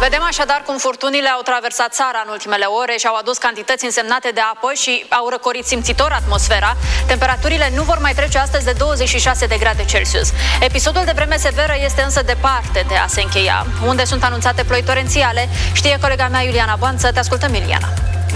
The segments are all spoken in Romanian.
Vedem așadar cum furtunile au traversat țara în ultimele ore și au adus cantități însemnate de apă și au răcorit simțitor atmosfera. Temperaturile nu vor mai trece astăzi de 26 de grade Celsius. Episodul de vreme severă este însă departe de a se încheia. Unde sunt anunțate ploi torențiale, știe colega mea Iuliana Boanță. Te ascultăm, Iuliana.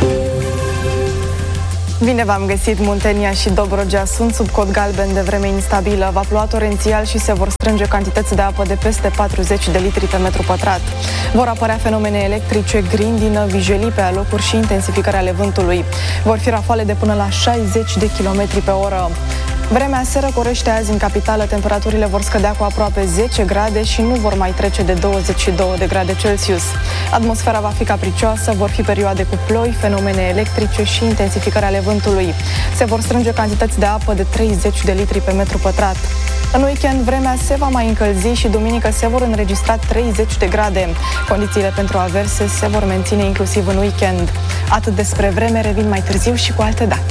Bine v-am găsit! Muntenia și Dobrogea sunt sub cod galben de vreme instabilă. Va ploua torențial și se vor strânge cantități de apă de peste 40 de litri pe metru pătrat. Vor apărea fenomene electrice, grindină, vijelii pe alocuri și intensificarea ale vântului. Vor fi rafale de până la 60 de km pe oră. Vremea se răcorește azi în capitală, temperaturile vor scădea cu aproape 10 grade și nu vor mai trece de 22 de grade Celsius. Atmosfera va fi capricioasă, vor fi perioade cu ploi, fenomene electrice și intensificarea ale vântului. Se vor strânge cantități de apă de 30 de litri pe metru pătrat. În weekend vremea se va mai încălzi și duminică se vor înregistra 30 de grade. Condițiile pentru averse se vor menține inclusiv în weekend. Atât despre vreme, revin mai târziu și cu alte date.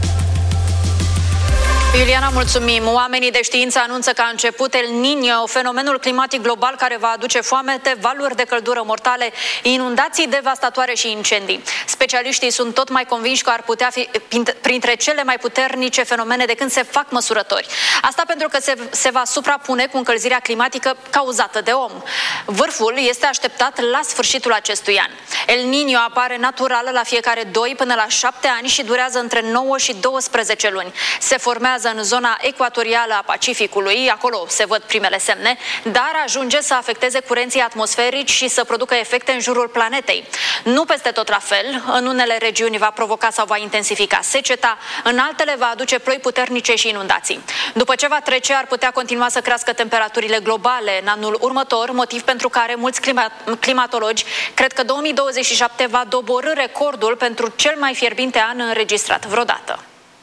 Iuliana, mulțumim. Oamenii de știință anunță că a început El Niño, fenomenul climatic global care va aduce foamete, valuri de căldură mortale, inundații devastatoare și incendii. Specialiștii sunt tot mai convinși că ar putea fi printre cele mai puternice fenomene de când se fac măsurători. Asta pentru că se va suprapune cu încălzirea climatică cauzată de om. Vârful este așteptat la sfârșitul acestui an. El Niño apare natural la fiecare 2 până la 7 ani și durează între 9 și 12 luni. Se formează în zona ecuatorială a Pacificului, acolo se văd primele semne, dar ajunge să afecteze curenții atmosferici și să producă efecte în jurul planetei. Nu peste tot la fel, în unele regiuni va provoca sau va intensifica seceta, în altele va aduce ploi puternice și inundații. După ce va trece, ar putea continua să crească temperaturile globale în anul următor, motiv pentru care mulți climatologi cred că 2027 va doborî recordul pentru cel mai fierbinte an înregistrat vreodată.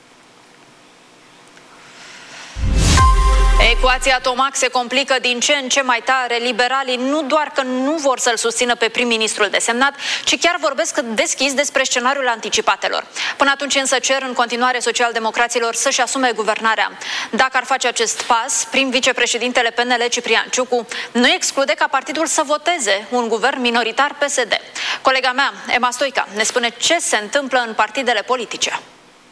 Ecuația Tomac se complică din ce în ce mai tare. Liberalii nu doar că nu vor să-l susțină pe prim-ministrul desemnat, ci chiar vorbesc deschis despre scenariul anticipatelor. Până atunci însă cer în continuare socialdemocraților să-și asume guvernarea. Dacă ar face acest pas, prim-vicepreședintele PNL Ciprian Ciucu nu exclude ca partidul să voteze un guvern minoritar PSD. Colega mea, Emma Stoica, ne spune ce se întâmplă în partidele politice.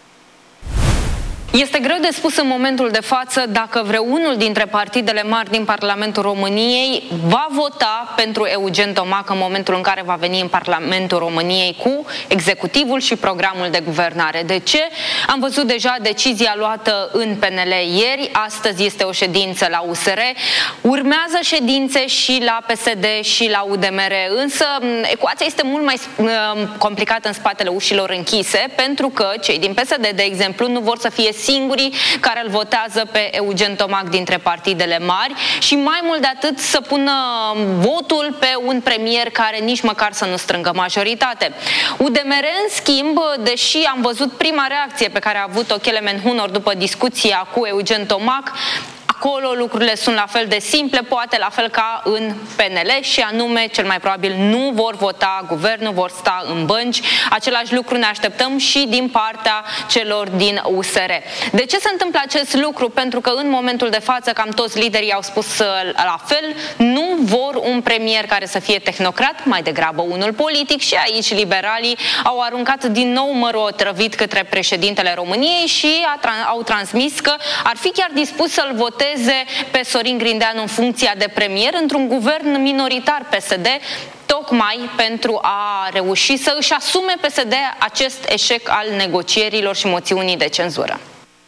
Este greu de spus în momentul de față dacă vreunul dintre partidele mari din Parlamentul României va vota pentru Eugen Tomac în momentul în care va veni în Parlamentul României cu executivul și programul de guvernare. De ce? Am văzut deja decizia luată în PNL ieri, astăzi este o ședință la USR, urmează ședințe și la PSD și la UDMR, însă ecuația este mult mai complicată în spatele ușilor închise, pentru că cei din PSD, de exemplu, nu vor să fie singurii care îl votează pe Eugen Tomac dintre partidele mari și mai mult de atât să pună votul pe un premier care nici măcar să nu strângă majoritate. UDMR, în schimb, deși am văzut prima reacție pe care a avut-o Kelemen Hunor după discuția cu Eugen Tomac, acolo lucrurile sunt la fel de simple, poate la fel ca în PNL, și anume, cel mai probabil nu vor vota guvernul, vor sta în bănci. Același lucru ne așteptăm și din partea celor din USR. De ce se întâmplă acest lucru? Pentru că în momentul de față cam toți liderii au spus la fel, nu vor un premier care să fie tehnocrat, mai degrabă unul politic, și aici liberalii au aruncat din nou mărul otrăvit către președintele României și au transmis că ar fi chiar dispus să-l voteze pe Sorin Grindeanu în funcția de premier într-un guvern minoritar PSD, tocmai pentru a reuși să își asume PSD acest eșec al negocierilor și moțiunii de cenzură.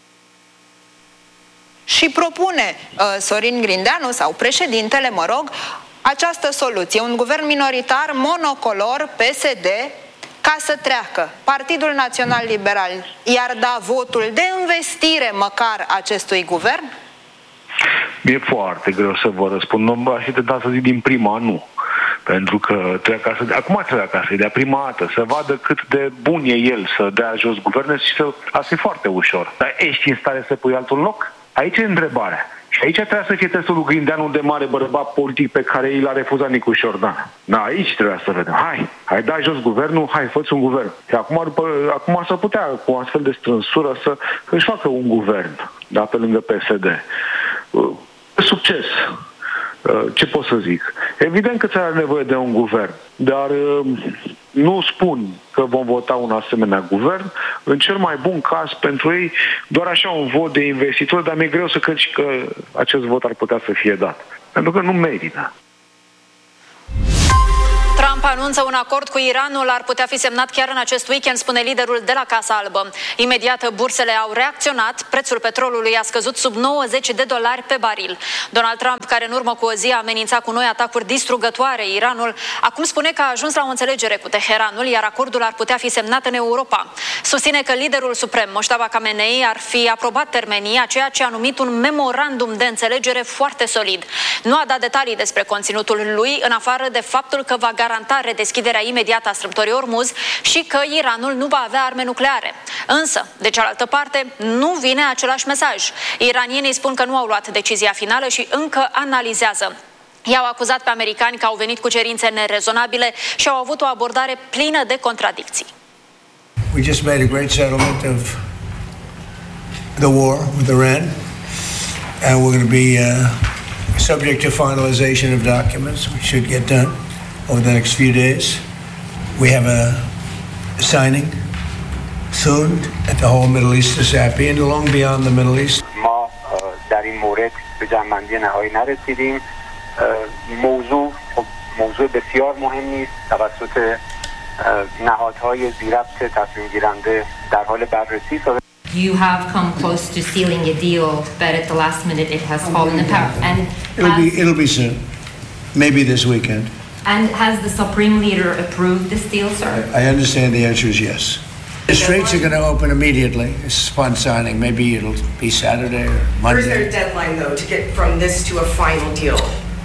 Și propune Sorin Grindeanu, sau președintele, mă rog, această soluție, un guvern minoritar monocolor PSD, ca să treacă. Partidul Național Liberal i-ar da votul de învestire măcar acestui guvern? E foarte greu să vă răspund. Nu aș fi tentat să zic din prima, nu. Pentru că acum trebuie ca să-i dea prima dată, să vadă cât de bun e el să dea jos guverne și asta e foarte ușor. Dar ești în stare să pui altul loc? Aici e întrebarea. Și aici trebuie să fie testul lui Grindeanu de mare bărbat politic pe care i l-a refuzat Nicu Șordan. Da, aici trebuie să vedem. Hai, dai jos guvernul, hai, fă-ți un guvern. Și acum s-ar putea, cu o astfel de strânsură, să își facă un guvern, da, pe lângă PSD. Succes! Ce pot să zic? Evident că țara are nevoie de un guvern, dar nu spun că vom vota un asemenea guvern. În cel mai bun caz pentru ei, doar așa un vot de investitori, dar mi-e greu să cred și că acest vot ar putea să fie dat. Pentru că nu merită. Trump anunță un acord cu Iranul, ar putea fi semnat chiar în acest weekend, spune liderul de la Casa Albă. Imediat bursele au reacționat, prețul petrolului a scăzut sub $90 pe baril. Donald Trump, care în urmă cu o zi a amenințat cu noi atacuri distrugătoare Iranul, acum spune că a ajuns la o înțelegere cu Teheranul, iar acordul ar putea fi semnat în Europa. Susține că liderul suprem, Mojtaba Khamenei, ar fi aprobat termenii a ceea ce a numit un memorandum de înțelegere foarte solid. Nu a dat detalii despre conținutul lui, în afară de faptul că va garanta redeschiderea imediată a strâmtorii Ormuz și că Iranul nu va avea arme nucleare. Însă, de cealaltă parte, nu vine același mesaj. Iranienii spun că nu au luat decizia finală și încă analizează. I-au acuzat pe americani că au venit cu cerințe nerezonabile și au avut o abordare plină de contradicții. We just made a great settlement of the war with Iran, and we're going to be subject to finalization of documents. We should get done over the next few days. We have a signing soon at the whole Middle East is happy and long beyond the Middle East. ما در این مورد به جنبندی نهایی نرسیدیم. موضوع بسیار مهمی است توسط نهادهای ذی‌ربط تصمیم گیرنده در حال بررسی است. You have come close to sealing a deal, but at the last minute it has fallen apart. And it'll be soon, maybe this weekend. And has the Supreme Leader approved this deal, sir? I understand the answer is yes. The straits are going to open immediately. It's upon signing. Maybe it'll be Saturday or Monday. Where's there a deadline, though, to get from this to a final deal?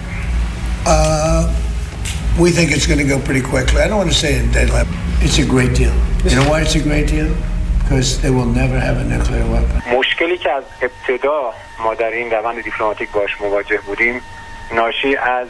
We think it's going to go pretty quickly. I don't want to say a deadline. It's a great deal. You know why it's a great deal? Because they will never have a nuclear weapon. مشکلی که از ابتدا ما در این روند دیپلماتیک باش مواجه بودیم ناشی از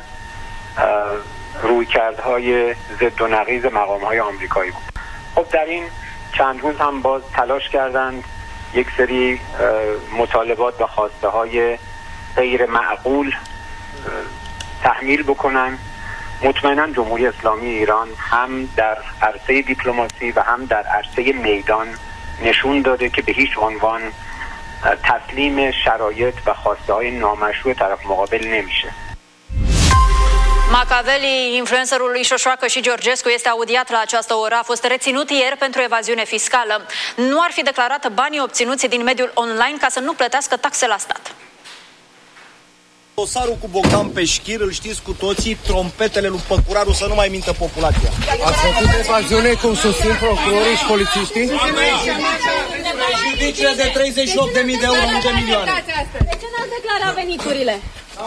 رویکردهای ضد و نقیض مقام‌های آمریکایی بود. خب در این چند روز هم باز تلاش کردند یک سری مطالبات و خواسته‌های غیر معقول تحمیل بکنن. مطمئنا جمهوری اسلامی ایران هم در عرصه دیپلماسی و هم در عرصه میدان نشون داده که به هیچ عنوان تسلیم شرایط و خواسته‌های نامشروع طرف مقابل نمیشه. Machiavelli, influencerul lui Șoșoacă și Georgescu, este audiat la această oră. A fost reținut ieri pentru evaziune fiscală. Nu ar fi declarat banii obținuți din mediul online ca să nu plătească taxe la stat. Dosarul cu Bogdan Peșchir, îl știți cu toții, trompetele lui Păcuraru să nu mai mintă populația. Ați făcut evaziune cum susțin procurorii și polițiștii? Judiciile de 38.000 de euro, nu de milioane. De ce n-ați declarat veniturile?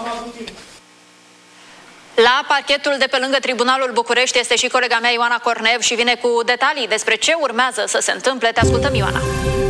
La parchetul de pe lângă Tribunalul București este și colega mea Ioana Cornev și vine cu detalii despre ce urmează să se întâmple. Te ascultăm, Ioana.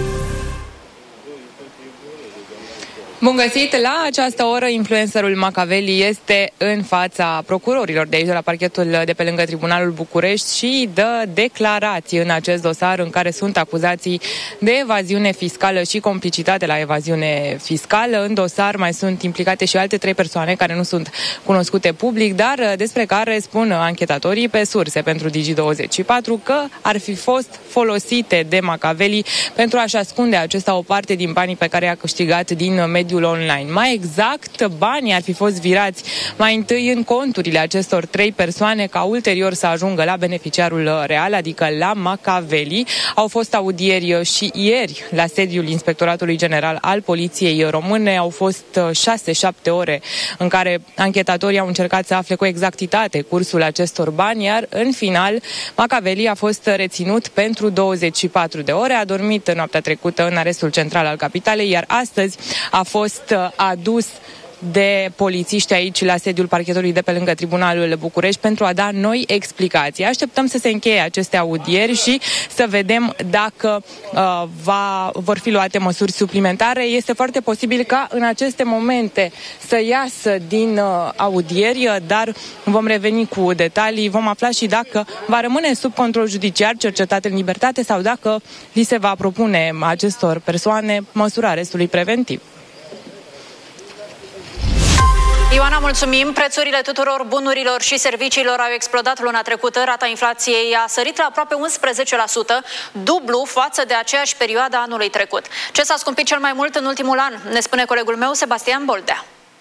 Bun găsit! La această oră, influencerul Machiavelli este în fața procurorilor de aici, de la parchetul de pe lângă Tribunalul București și dă declarații în acest dosar în care sunt acuzații de evaziune fiscală și complicitate la evaziune fiscală. În dosar mai sunt implicate și alte 3 persoane care nu sunt cunoscute public, dar despre care spun anchetatorii pe surse pentru Digi24 că ar fi fost folosite de Machiavelli pentru a-și ascunde acesta o parte din banii pe care i-a câștigat din mediul online. Mai exact, banii ar fi fost virați mai întâi în conturile acestor 3 persoane ca ulterior să ajungă la beneficiarul real, adică la Machiavelli. Au fost audieri și ieri la sediul Inspectoratului General al Poliției Române. Au fost 6-7 ore în care anchetatorii au încercat să afle cu exactitate cursul acestor bani, iar în final Machiavelli a fost reținut pentru 24 de ore. A dormit noaptea trecută în arestul central al capitalei, iar astăzi a fost adus de polițiști aici la sediul parchetului de pe lângă Tribunalul București pentru a da noi explicații. Așteptăm să se încheie aceste audieri și să vedem dacă vor fi luate măsuri suplimentare. Este foarte posibil ca în aceste momente să iasă din audieri, dar vom reveni cu detalii. Vom afla și dacă va rămâne sub control judiciar, cercetat în libertate, sau dacă li se va propune acestor persoane măsura arestului preventiv. Ioana, mulțumim. Prețurile tuturor bunurilor și serviciilor au explodat luna trecută. Rata inflației a sărit la aproape 11%, dublu față de aceeași perioadă anului trecut. Ce s-a scumpit cel mai mult în ultimul an? Ne spune colegul meu, Sebastian Boldea.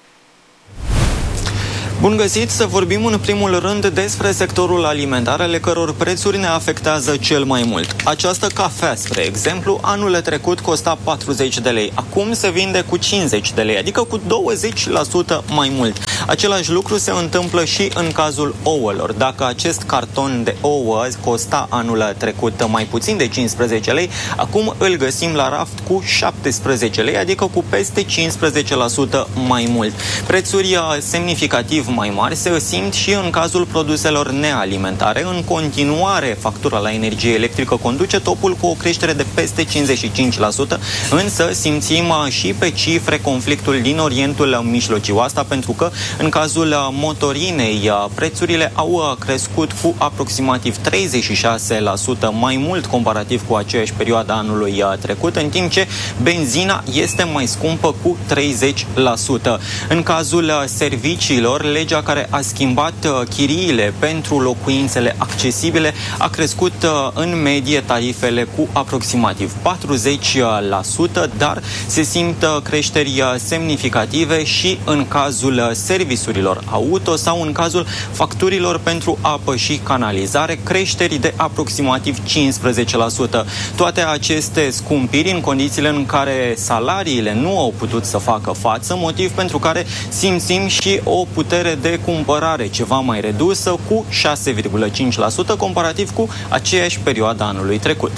Bun găsit, să vorbim în primul rând despre sectorul alimentar, ale căror prețuri ne afectează cel mai mult. Această cafea, spre exemplu, anul trecut costa 40 de lei. Acum se vinde cu 50 de lei, adică cu 20% mai mult. Același lucru se întâmplă și în cazul ouălor. Dacă acest carton de ouă costa anul trecut mai puțin de 15 lei, acum îl găsim la raft cu 17 lei, adică cu peste 15% mai mult. Prețuri semnificativ mai mari se simt și în cazul produselor nealimentare. În continuare, factura la energie electrică conduce topul cu o creștere de peste 55%, însă simțim și pe cifre conflictul din Orientul Mijlociu. Asta pentru că în cazul motorinei prețurile au crescut cu aproximativ 36% mai mult comparativ cu aceeași perioadă anului trecut, în timp ce benzina este mai scumpă cu 30%. În cazul serviciilor, legea care a schimbat chiriile pentru locuințele accesibile a crescut în medie tarifele cu aproximativ 40%, dar se simt creșteri semnificative și în cazul serviciurilor auto sau în cazul facturilor pentru apă și canalizare, creșteri de aproximativ 15%. Toate aceste scumpiri în condițiile în care salariile nu au putut să facă față, motiv pentru care simțim și o putere de cumpărare ceva mai redusă cu 6,5% comparativ cu aceeași perioadă anului trecut.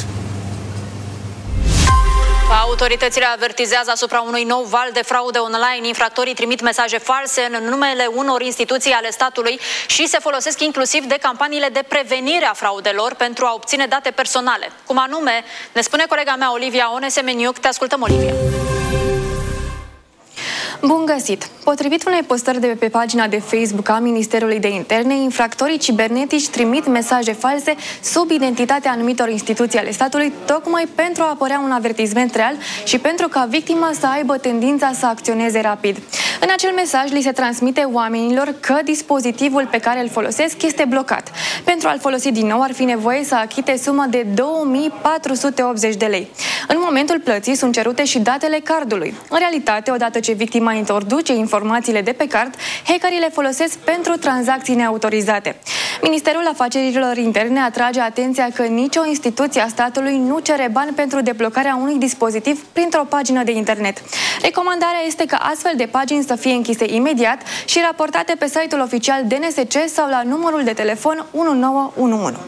Autoritățile avertizează asupra unui nou val de fraude online. Infractorii trimit mesaje false în numele unor instituții ale statului și se folosesc inclusiv de campaniile de prevenire a fraudelor pentru a obține date personale. Cum anume, ne spune colega mea Olivia Onesemeniuc. Te ascultăm, Olivia. Bun găsit! Potrivit unei postări de pe pagina de Facebook a Ministerului de Interne, infractorii cibernetici trimit mesaje false sub identitatea anumitor instituții ale statului, tocmai pentru a apărea un avertisment real și pentru ca victima să aibă tendința să acționeze rapid. În acel mesaj li se transmite oamenilor că dispozitivul pe care îl folosesc este blocat. Pentru a-l folosi din nou ar fi nevoie să achite sumă de 2480 de lei. În momentul plății sunt cerute și datele cardului. În realitate, odată ce victima introduce informațiile de pe card, hackerii le folosesc pentru tranzacții neautorizate. Ministerul Afacerilor Interne atrage atenția că nicio instituție a statului nu cere bani pentru deblocarea unui dispozitiv printr-o pagină de internet. Recomandarea este ca astfel de pagini să fie închise imediat și raportate pe site-ul oficial DNSC sau la numărul de telefon 1911.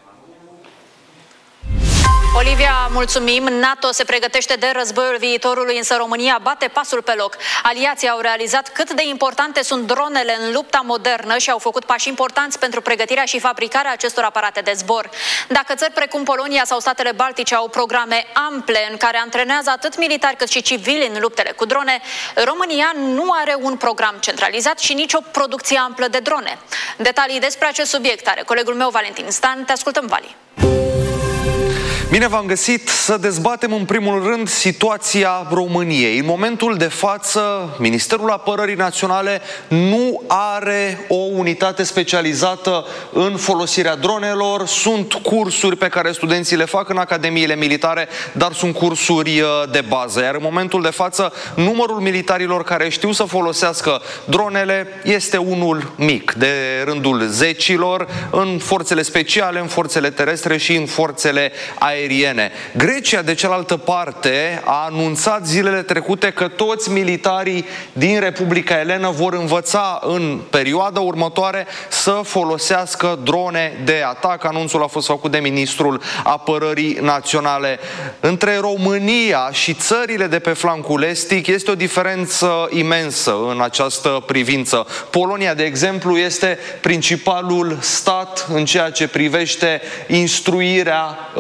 Olivia, mulțumim. NATO se pregătește de războiul viitorului, însă România bate pasul pe loc. Aliații au realizat cât de importante sunt dronele în lupta modernă și au făcut pași importanți pentru pregătirea și fabricarea acestor aparate de zbor. Dacă țări precum Polonia sau statele Baltice au programe ample în care antrenează atât militari cât și civili în luptele cu drone, România nu are un program centralizat și nicio producție amplă de drone. Detalii despre acest subiect are colegul meu Valentin Stan. Te ascultăm, Vali. Bine v-am găsit să dezbatem în primul rând situația României. În momentul de față, Ministerul Apărării Naționale nu are o unitate specializată în folosirea dronelor. Sunt cursuri pe care studenții le fac în academiile militare, dar sunt cursuri de bază. Iar în momentul de față, numărul militarilor care știu să folosească dronele este unul mic, de rândul zecilor, în forțele speciale, în forțele terestre și în forțele aeriene. Grecia, de cealaltă parte, a anunțat zilele trecute că toți militarii din Republica Elenă vor învăța în perioada următoare să folosească drone de atac. Anunțul a fost făcut de Ministrul Apărării Naționale. Între România și țările de pe flancul estic este o diferență imensă în această privință. Polonia, de exemplu, este principalul stat în ceea ce privește instruirea militară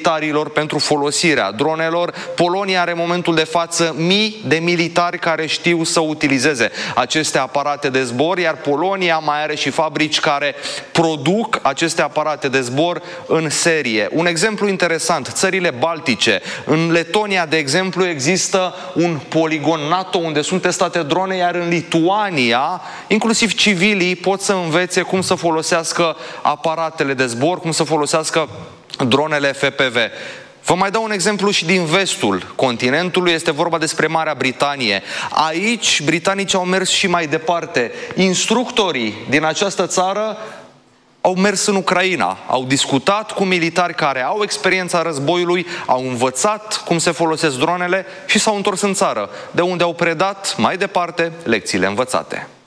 militarilor pentru folosirea dronelor. Polonia are în momentul de față mii de militari care știu să utilizeze aceste aparate de zbor, iar Polonia mai are și fabrici care produc aceste aparate de zbor în serie. Un exemplu interesant, țările baltice. În Letonia, de exemplu, există un poligon NATO unde sunt testate drone, iar în Lituania, inclusiv civilii pot să învețe cum să folosească aparatele de zbor, cum să folosească dronele FPV. Vă mai dau un exemplu și din vestul continentului, este vorba despre Marea Britanie. Aici, britanicii au mers și mai departe. Instructorii din această țară au mers în Ucraina, au discutat cu militari care au experiența războiului, au învățat cum se folosesc dronele și s-au întors în țară, de unde au predat mai departe lecțiile învățate.